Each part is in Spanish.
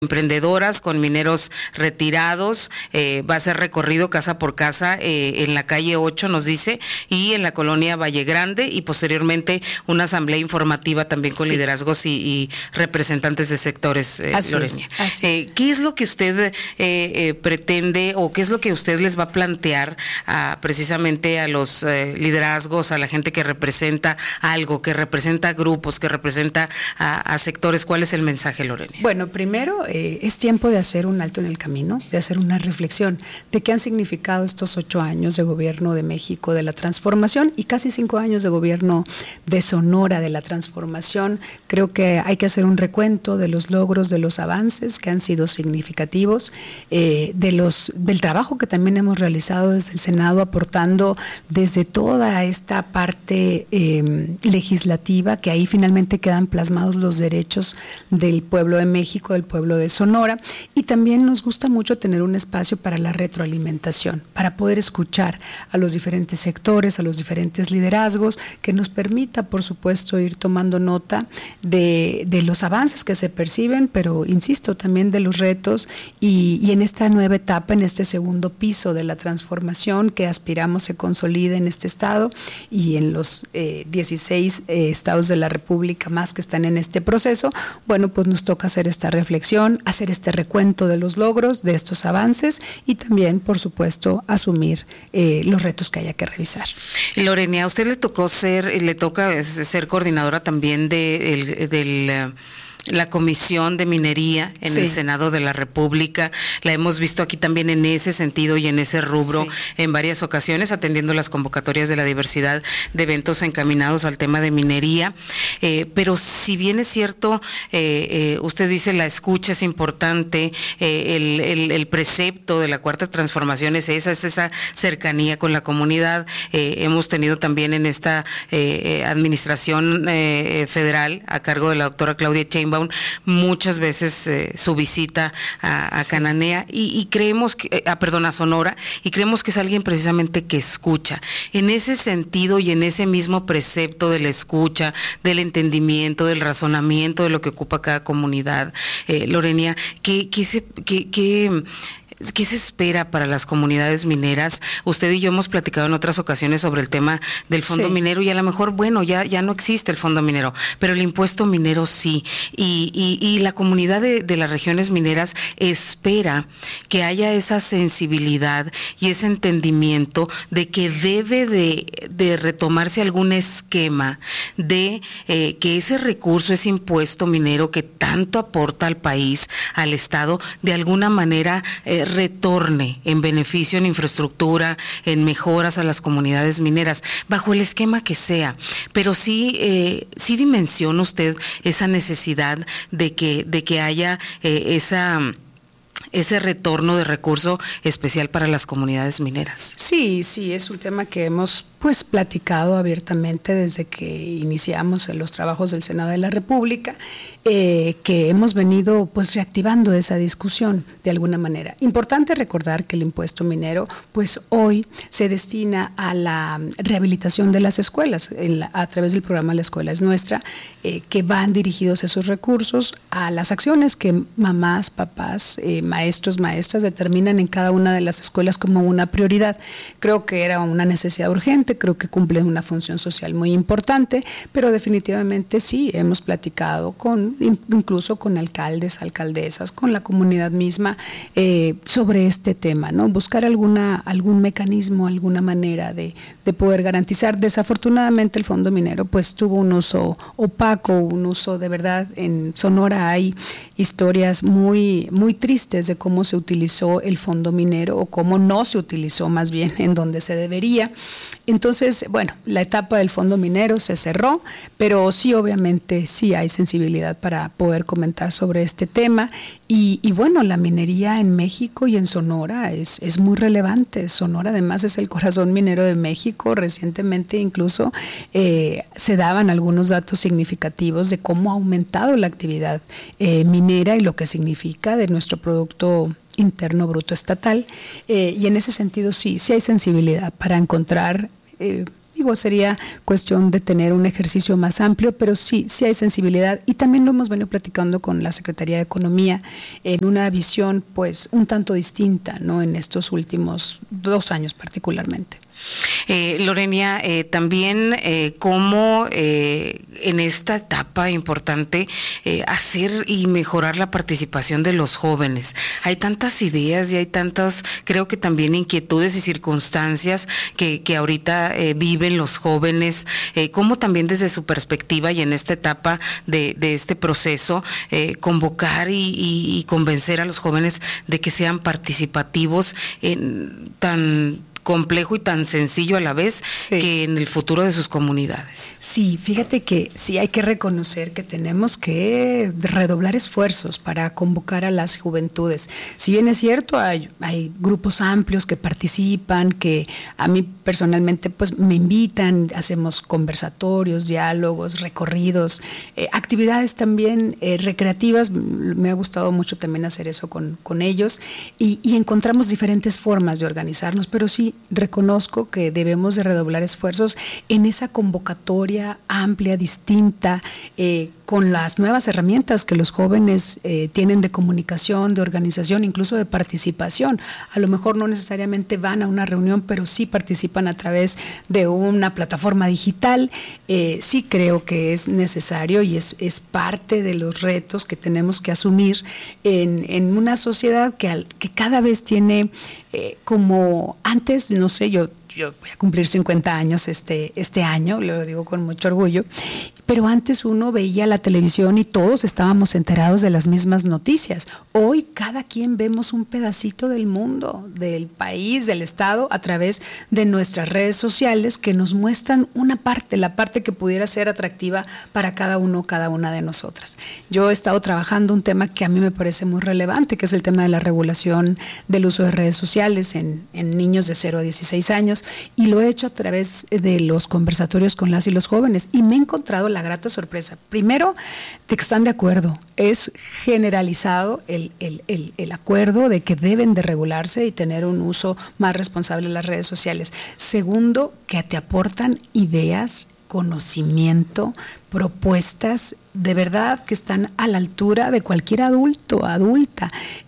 emprendedoras, con mineros retirados. Va a ser recorrido casa por casa en la calle 8, nos dice, y en la colonia Valle Grande, y posteriormente una asamblea informativa también con liderazgos y representantes de sectores, Lorena. ¿Qué es lo que usted pretende, o qué es lo que usted les va a plantear precisamente a los liderazgos, a la gente que representa algo, que representa grupos, que representa a sectores? ¿Cuál es el mensaje, Lorena? Bueno, primero es tiempo de hacer un alto en el camino, de hacer una reflexión de qué han significado estos 8 años de gobierno de México, de la transformación, y casi 5 años de gobierno de Sonora, de la transformación. Creo que hay que hacer un recuento de los logros, de los avances que han sido significativos, del trabajo que también hemos realizado desde el Senado, aportando desde toda esta parte legislativa, que ahí finalmente quedan plasmados los derechos del pueblo de México, del pueblo de Sonora. Y también nos gusta mucho tener un espacio para la retroalimentación, para poder escuchar a los diferentes sectores, a los diferentes liderazgos, que nos permita, por supuesto, ir tomando nota de los avances que se perciben, pero insisto, también de los retos, y en esta nueva etapa, en este segundo piso de la transformación que aspiramos se consolide en este estado y en los 16 estados de la República más que están en este proceso. Bueno, pues nos toca hacer esta reflexión, hacer este recuento de los logros, de estos avances, y también, por supuesto, asumir los retos que haya que revisar. Lorena, a usted le toca ser coordinadora también de la Comisión de Minería en el Senado de la República. La hemos visto aquí también en ese sentido y en ese rubro en varias ocasiones, atendiendo las convocatorias de la diversidad de eventos encaminados al tema de minería. Pero si bien es cierto, usted dice la escucha es importante, el precepto de la Cuarta Transformación es esa cercanía con la comunidad. Hemos tenido también en esta administración federal, a cargo de la doctora Claudia Sheinbaum, muchas veces su visita a Cananea, y creemos que, a Sonora, y creemos que es alguien precisamente que escucha. En ese sentido y en ese mismo precepto de la escucha, del entendimiento, del razonamiento de lo que ocupa cada comunidad, Lorena, ¿qué se espera para las comunidades mineras? Usted y yo hemos platicado en otras ocasiones sobre el tema del fondo minero, y a lo mejor, bueno, ya no existe el fondo minero, pero el impuesto minero sí, y la comunidad de las regiones mineras espera que haya esa sensibilidad y ese entendimiento de que debe de retomarse algún esquema de que ese recurso, ese impuesto minero que tanto aporta al país, al Estado, de alguna manera retorne en beneficio, en infraestructura, en mejoras a las comunidades mineras, bajo el esquema que sea. Pero sí dimensiona usted esa necesidad de que haya ese retorno de recurso especial para las comunidades mineras. Sí, es un tema que hemos platicado abiertamente desde que iniciamos los trabajos del Senado de la República, que hemos venido reactivando esa discusión de alguna manera. Importante recordar que el impuesto minero hoy se destina a la rehabilitación de las escuelas a través del programa La Escuela es Nuestra, que van dirigidos esos recursos a las acciones que mamás, papás, maestros, maestras determinan en cada una de las escuelas como una prioridad. Creo que era una necesidad urgente, creo que cumple una función social muy importante, pero definitivamente sí, hemos platicado incluso con alcaldes, alcaldesas, con la comunidad misma sobre este tema, ¿no? Buscar algún mecanismo, alguna manera de poder garantizar. Desafortunadamente el fondo minero tuvo un uso opaco, un uso de verdad. En Sonora hay historias muy, muy tristes de cómo se utilizó el fondo minero, o cómo no se utilizó más bien en donde se debería. Entonces, bueno, la etapa del fondo minero se cerró, pero sí, obviamente, sí hay sensibilidad para poder comentar sobre este tema. Y bueno, la minería en México y en Sonora es muy relevante. Sonora además es el corazón minero de México. Recientemente incluso se daban algunos datos significativos de cómo ha aumentado la actividad minera y lo que significa de nuestro Producto Interno Bruto estatal. Y en ese sentido sí hay sensibilidad para encontrar digo, sería cuestión de tener un ejercicio más amplio, pero sí hay sensibilidad, y también lo hemos venido platicando con la Secretaría de Economía en una visión pues un tanto distinta, ¿no?, en estos últimos 2 años particularmente. Lorena, también cómo en esta etapa importante hacer y mejorar la participación de los jóvenes. Hay tantas ideas y hay tantas, creo que también inquietudes y circunstancias que ahorita viven los jóvenes, cómo también desde su perspectiva y en esta etapa de este proceso, convocar y convencer a los jóvenes de que sean participativos en tan complejo y tan sencillo a la vez, sí, que en el futuro de sus comunidades. Sí, fíjate que sí hay que reconocer que tenemos que redoblar esfuerzos para convocar a las juventudes. Si bien es cierto, hay grupos amplios que participan, que a mí personalmente pues me invitan, hacemos conversatorios, diálogos, recorridos, actividades también recreativas. Me ha gustado mucho también hacer eso con ellos, y encontramos diferentes formas de organizarnos, pero sí reconozco que debemos de redoblar esfuerzos en esa convocatoria amplia, distinta, con las nuevas herramientas que los jóvenes tienen de comunicación, de organización, incluso de participación. A lo mejor no necesariamente van a una reunión, pero sí participan a través de una plataforma digital. Sí creo que es necesario y es parte de los retos que tenemos que asumir en una sociedad que cada vez tiene como antes, no sé, yo voy a cumplir 50 años este año, lo digo con mucho orgullo, pero antes uno veía la televisión y todos estábamos enterados de las mismas noticias. Hoy cada quien vemos un pedacito del mundo, del país, del estado, a través de nuestras redes sociales que nos muestran una parte, la parte que pudiera ser atractiva para cada uno, cada una de nosotras. Yo he estado trabajando un tema que a mí me parece muy relevante, que es el tema de la regulación del uso de redes sociales en niños de 0 a 16 años, y lo he hecho a través de los conversatorios con las y los jóvenes, y me he encontrado la grata sorpresa, primero, de que están de acuerdo. Es generalizado el acuerdo de que deben de regularse y tener un uso más responsable de las redes sociales. Segundo, que te aportan ideas, conocimiento, propuestas de verdad que están a la altura de cualquier adulto, adulta.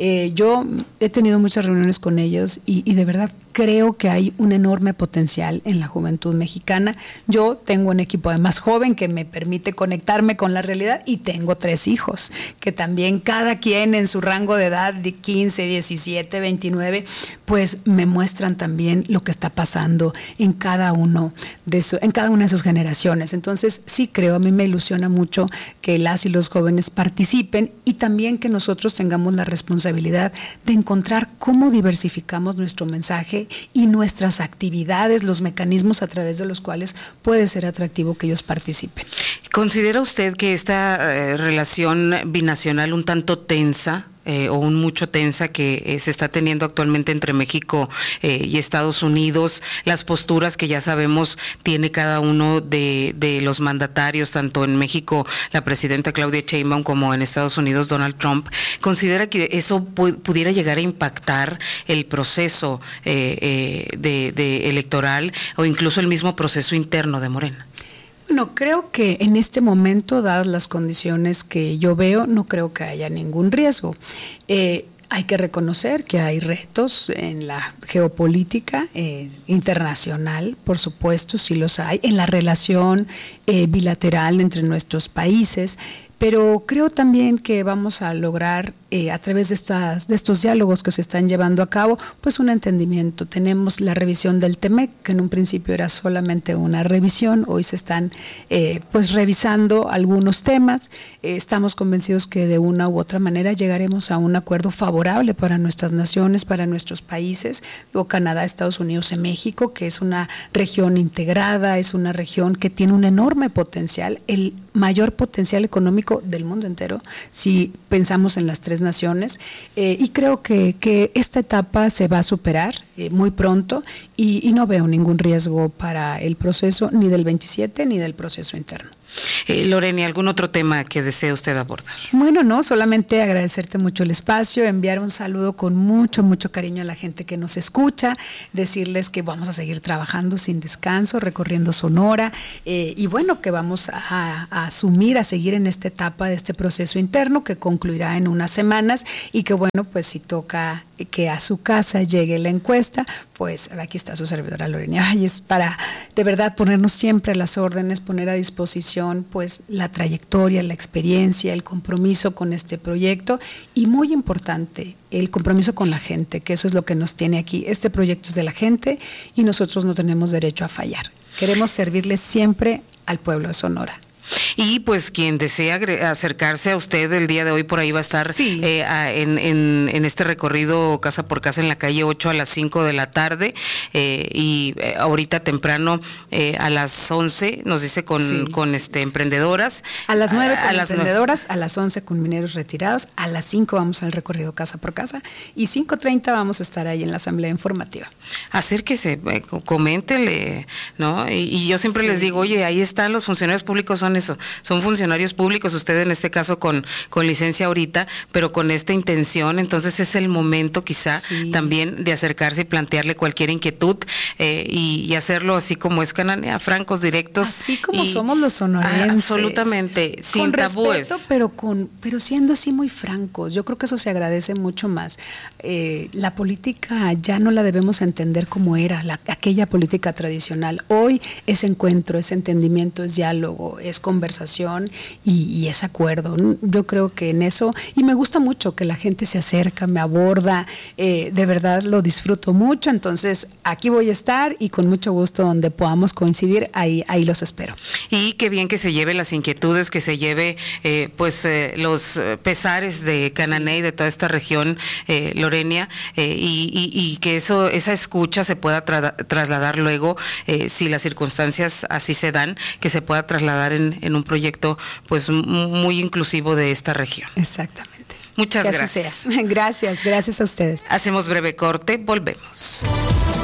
Yo he tenido muchas reuniones con ellos y de verdad creo que hay un enorme potencial en la juventud mexicana. Yo tengo un equipo además joven que me permite conectarme con la realidad, y tengo 3 hijos que también, cada quien en su rango de edad de 15, 17, 29, pues me muestran también lo que está pasando en cada una de sus generaciones. Entonces sí creo, a mí me ilusiona mucho que las y los jóvenes participen, y también que nosotros tengamos la responsabilidad de encontrar cómo diversificamos nuestro mensaje y nuestras actividades, los mecanismos a través de los cuales puede ser atractivo que ellos participen. ¿Considera usted que esta relación binacional un tanto tensa, o un mucho tensa que se está teniendo actualmente entre México y Estados Unidos, las posturas que ya sabemos tiene cada uno de los mandatarios, tanto en México la presidenta Claudia Sheinbaum como en Estados Unidos Donald Trump, considera que eso pudiera llegar a impactar el proceso de electoral o incluso el mismo proceso interno de Morena? Bueno, creo que en este momento, dadas las condiciones que yo veo, no creo que haya ningún riesgo. Hay que reconocer que hay retos en la geopolítica internacional, por supuesto, sí los hay, en la relación bilateral entre nuestros países, pero creo también que vamos a lograr a través de estos diálogos que se están llevando a cabo, pues un entendimiento. Tenemos la revisión del TEMEC, que en un principio era solamente una revisión, hoy se están pues revisando algunos temas. Estamos convencidos que de una u otra manera llegaremos a un acuerdo favorable para nuestras naciones, para nuestros países, Canadá, Estados Unidos y México, que es una región integrada, es una región que tiene un enorme potencial, el mayor potencial económico del mundo entero, si pensamos en las 3 naciones, y creo que esta etapa se va a superar muy pronto, y no veo ningún riesgo para el proceso ni del 27 ni del proceso interno. Lorena, ¿algún otro tema que desee usted abordar? Bueno, no, solamente agradecerte mucho el espacio, enviar un saludo con mucho, mucho cariño a la gente que nos escucha, decirles que vamos a seguir trabajando sin descanso, recorriendo Sonora, y bueno, que vamos a asumir, a seguir en esta etapa de este proceso interno que concluirá en unas semanas y que bueno, pues si toca que a su casa llegue la encuesta, pues aquí está su servidora Lorena Valles para de verdad ponernos siempre a las órdenes, poner a disposición pues la trayectoria, la experiencia, el compromiso con este proyecto y muy importante, el compromiso con la gente, que eso es lo que nos tiene aquí. Este proyecto es de la gente y nosotros no tenemos derecho a fallar. Queremos servirle siempre al pueblo de Sonora. Y pues quien desea acercarse a usted el día de hoy, por ahí va a estar sí. en este recorrido casa por casa en la calle 8 a las 5 de la tarde y ahorita temprano a las 11 nos dice con emprendedoras. A las 9 con emprendedoras, a las 11 con mineros retirados, a las 5 vamos al recorrido casa por casa y 5:30 vamos a estar ahí en la asamblea informativa. Acérquese, coméntele, ¿no? Y yo siempre les digo, oye, ahí están los funcionarios públicos, son funcionarios públicos, usted en este caso con licencia ahorita, pero con esta intención, entonces es el momento quizá también de acercarse y plantearle cualquier inquietud y hacerlo así como es Cananea, francos, directos. Así como somos los sonorenses. Absolutamente, sin con tabúes. Respeto, pero siendo así muy francos, yo creo que eso se agradece mucho más. La política ya no la debemos entender como era aquella política tradicional. Hoy es encuentro, es entendimiento, es diálogo, es conversación y es acuerdo. Yo creo que en eso, y me gusta mucho que la gente se acerca, me aborda, de verdad lo disfruto mucho, entonces aquí voy a estar y con mucho gusto donde podamos coincidir, ahí los espero. Y qué bien que se lleve las inquietudes, que se lleve los pesares de Cananea y de toda esta región, Lorena, y que esa escucha se pueda trasladar luego, si las circunstancias así se dan, que se pueda trasladar en un proyecto pues muy inclusivo de esta región. Exactamente. Muchas gracias. Gracias a ustedes. Hacemos breve corte, volvemos.